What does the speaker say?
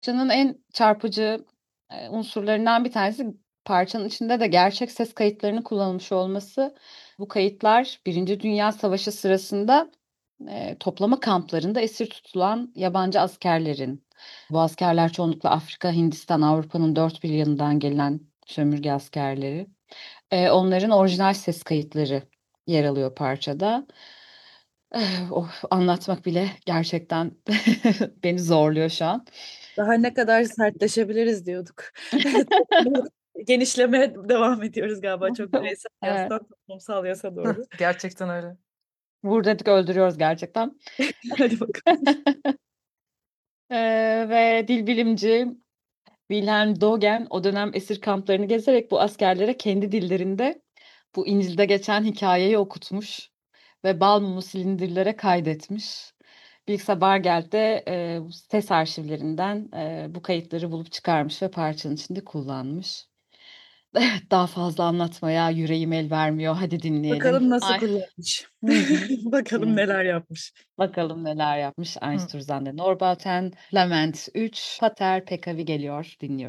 Parçanın en çarpıcı, unsurlarından bir tanesi parçanın içinde de gerçek ses kayıtlarının kullanılmış olması. Bu kayıtlar 1. Dünya Savaşı sırasında, toplama kamplarında esir tutulan yabancı askerlerin. Bu askerler çoğunlukla Afrika, Hindistan, Avrupa'nın dört bir yanından gelen sömürge askerleri. Onların orijinal ses kayıtları yer alıyor parçada. Anlatmak bile gerçekten beni zorluyor şu an. Daha ne kadar sertleşebiliriz diyorduk. Genişlemeye devam ediyoruz galiba çok bireysel Evet. yastan toplumsal yasa doğru. Gerçekten öyle. Vur dedik öldürüyoruz gerçekten. Hadi bakalım. Ve dil bilimci Wilhelm Dogen o dönem esir kamplarını gezerek bu askerlere kendi dillerinde bu İncil'de geçen hikayeyi okutmuş ve bal mumu silindirlere kaydetmiş. Bilgisayar Bargeld de ses arşivlerinden bu kayıtları bulup çıkarmış ve parçanın içinde kullanmış. Daha fazla anlatmaya yüreğim el vermiyor. Hadi dinleyelim. Bakalım nasıl Ay. kullanmış. Hı hı. Bakalım Hı. neler yapmış. Bakalım neler yapmış Hı. Einstürzende Norbauten. Lament 3, Pater Pekavi geliyor. Dinliyoruz.